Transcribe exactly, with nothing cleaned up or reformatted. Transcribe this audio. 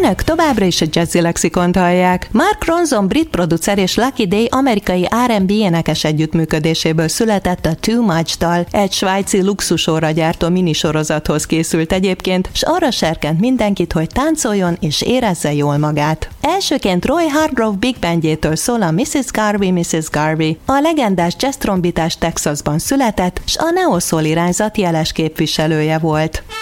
Önök továbbra is a Jazzy Lexikont hallják. Mark Ronson brit producer és Lucky Day amerikai er and bé énekes együttműködéséből született a Too Much dal. Egy svájci luxusóra gyártó minisorozathoz készült egyébként, s arra serkent mindenkit, hogy táncoljon és érezze jól magát. Elsőként Roy Hargrove Big Bandjétől szól a missus Garvey, missus Garvey. A legendás jazz trombitás Texasban született, s a neo-soul irányzat jeles képviselője volt.